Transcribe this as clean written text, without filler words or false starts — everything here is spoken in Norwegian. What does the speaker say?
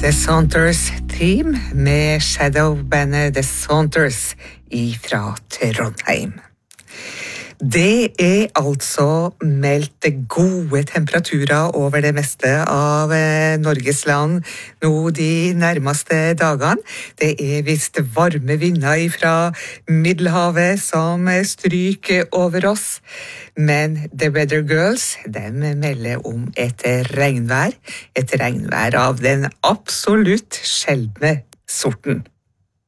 The Saunters Team med Shadow-bandet The Saunters ifra Trondheim. Det altså meldt gode temperaturer over det meste av Norges land nå de nærmeste dagene. Det visst varme vinder fra Middelhavet som stryker over oss. Men The Weather Girls, de melder om et regnvær av den absolutt sjeldne sorten.